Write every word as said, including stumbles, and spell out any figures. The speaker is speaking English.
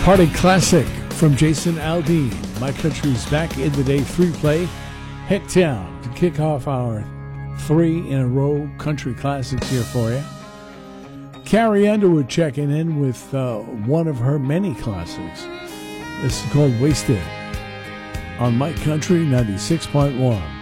Party classic from Jason Aldean. My Country's Back in the Day three play. Head Town to kick off our three in a row country classics here for you. Carrie Underwood checking in with uh, one of her many classics. This is called Wasted on My Country ninety-six point one.